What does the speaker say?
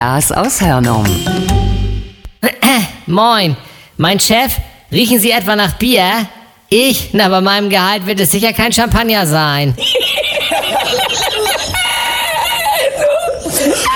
Lars aus Hörnum. Moin, mein Chef, riechen Sie etwa nach Bier? Na, bei meinem Gehalt wird es sicher kein Champagner sein.